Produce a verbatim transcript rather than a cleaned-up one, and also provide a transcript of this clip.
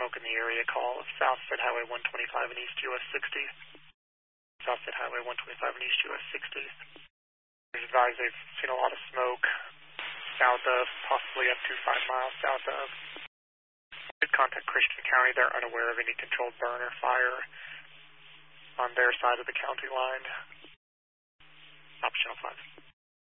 smoke in the area, call South State Highway one twenty-five and East U S sixty. South State Highway one twenty-five and East U S sixty. There's advised they've seen a lot of smoke south of, possibly up to five miles south of. Did contact Christian County. They're unaware of any controlled burn or fire on their side of the county line. Optional five.